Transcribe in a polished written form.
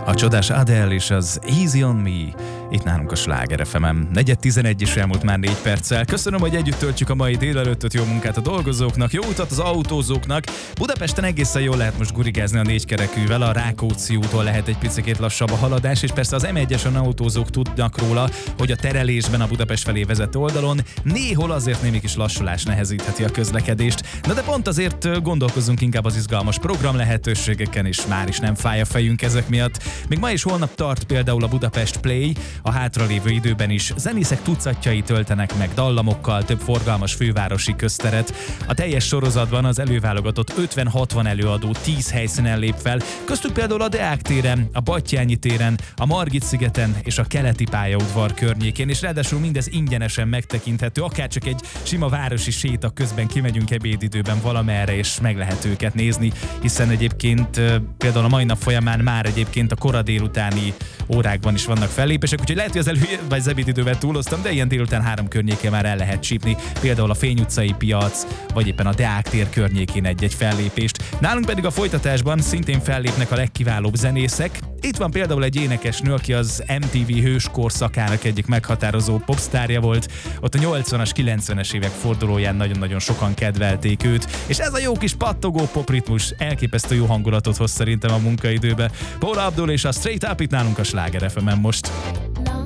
A csodás Adele és az Easy on Me, itt nálunk a Sláger FM-en. 4:11 is elmúlt már 4 perccel. Köszönöm, hogy együtt töltjük a mai délelőttöt, jó munkát a dolgozóknak, jó utat az autózóknak. Budapesten egészen jól lehet most gurigázni a 4-kerekűvel, a Rákóczi úton lehet egy picikét lassabb a haladás, és persze az M1-esen autózók tudnak róla, hogy a terelésben a Budapest felé vezető oldalon néhol azért némi kis lassulás nehezítheti a közlekedést. Na de pont azért gondolkozzunk inkább az izgalmas program lehetőségeken, és már is nem fáj a fejünk ezek miatt. Még ma és holnap tart például a Budapest Play, a hátralévő időben is zenészek tucatjai töltenek meg dallamokkal több forgalmas fővárosi közteret. A teljes sorozatban az előválogatott 50-60 előadó 10 helyszínen lép fel, köztük például a Deák téren, a Batthyány téren, a Margit-szigeten és a Keleti pályaudvar környékén, és ráadásul mindez ingyenesen megtekinthető, akár csak egy sima városi séta közben kimegyünk ebédidőben valamerre, és meg lehet őket nézni, hiszen egyébként például a mai nap folyamán már egyébként a kora délutáni órákban is vannak fellépések, úgyhogy lehet, hogy az ebédidővel túloztam, de ilyen délután 3 környékén már el lehet csípni, például a Fény utcai piac, vagy éppen a Deák tér környékén egy-egy fellépést. Nálunk pedig a folytatásban szintén fellépnek a legkiválóbb zenészek. Itt van például egy énekesnő, aki az MTV hős korszakának egyik meghatározó popsztárja volt. Ott a 80-as, 90-es évek fordulóján nagyon-nagyon sokan kedvelték őt, és ez a jó kis pattogó popritmus elképesztő jó hangulatot hoz szerintem a munkaidőbe. Paula Abdul és a Straight Up itt nálunk a Sláger FM-en most.